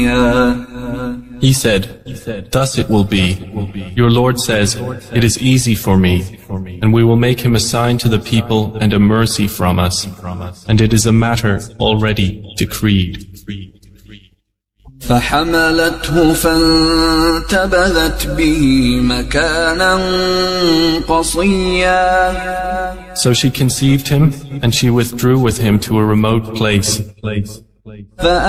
He said, thus it will be. Your Lord says, it is easy for me, and we will make him a sign to the people and a mercy from us, and it is a matter already decreed. فحملته فانتبذت به مكانا قصيا. So she conceived him, and she withdrew with him to a remote place.